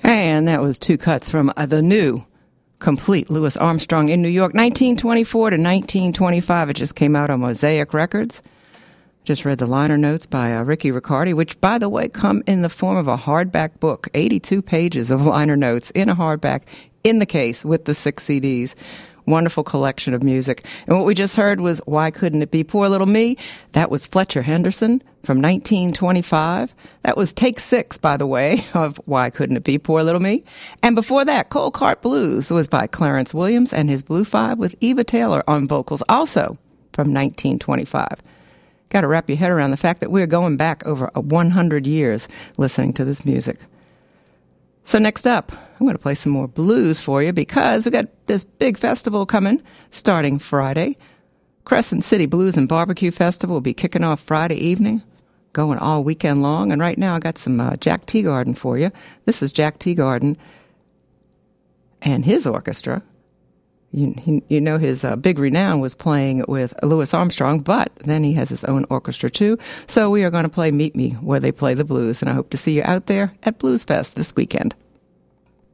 And that was two cuts from the new complete Louis Armstrong in New York, 1924 to 1925. It just came out on Mosaic Records. Just read the liner notes by Ricky Riccardi, which, by the way, come in the form of a hardback book, 82 pages of liner notes in a hardback in the case with the 6 CDs. Wonderful collection of music. And what we just heard was Why Couldn't It Be Poor Little Me? That was Fletcher Henderson from 1925. That was take 6, by the way, of Why Couldn't It Be Poor Little Me? And before that, Cold Cart Blues was by Clarence Williams and his Blue Five with Eva Taylor on vocals, also from 1925. Got to wrap your head around the fact that we're going back over 100 years listening to this music. So next up, I'm going to play some more blues for you because we got this big festival coming starting Friday. Crescent City Blues and Barbecue Festival will be kicking off Friday evening, going all weekend long. And right now I got some Jack Teagarden for you. This is Jack Teagarden and his orchestra. You know his big renown was playing with Louis Armstrong, but then he has his own orchestra too. So we are going to play Meet Me, where they play the blues, and I hope to see you out there at Blues Fest this weekend.